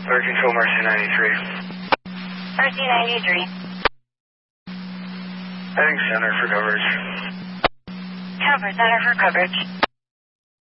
Air Control, Mercy 93. Mercy 93. Heading center for coverage. Cover, center for coverage.